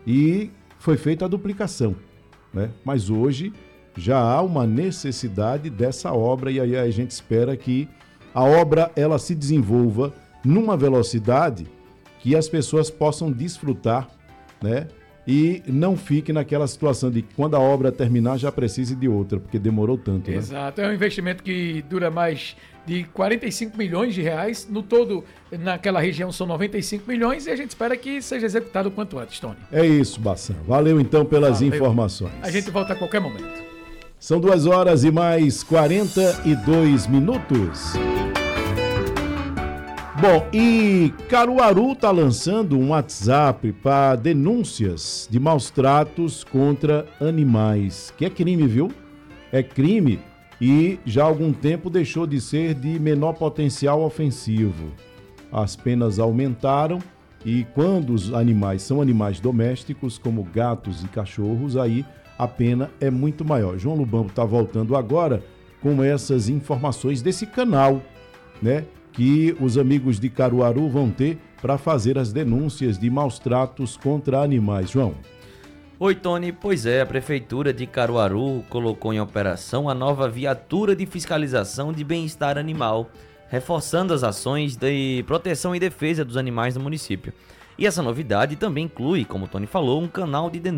e foi feita a duplicação, né? Mas hoje já há uma necessidade dessa obra e aí a gente espera que a obra ela se desenvolva numa velocidade que as pessoas possam desfrutar, né? E não fique naquela situação de que quando a obra terminar já precise de outra, porque demorou tanto, né? Exato, é um investimento que dura mais de 45 milhões de reais, no todo naquela região são 95 milhões e a gente espera que seja executado o quanto antes, Tony. É isso, Bassam. Valeu então pelas informações. A gente volta a qualquer momento. São 2 horas e mais 42 minutos. Bom, e Caruaru está lançando um WhatsApp para denúncias de maus tratos contra animais, que é crime, viu? É crime e já há algum tempo deixou de ser de menor potencial ofensivo. As penas aumentaram e quando os animais são animais domésticos, como gatos e cachorros, aí a pena é muito maior. João Lubambo está voltando agora com essas informações desse canal, né? Que os amigos de Caruaru vão ter para fazer as denúncias de maus tratos contra animais. João. Oi, Tony. Pois é, a Prefeitura de Caruaru colocou em operação a nova viatura de fiscalização de bem-estar animal, reforçando as ações de proteção e defesa dos animais no município. E essa novidade também inclui, como o Tony falou, um canal de denúncia